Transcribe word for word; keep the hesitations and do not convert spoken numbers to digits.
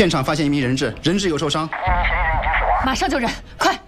现场发现一名人质，人质有受伤， 马上救人，快！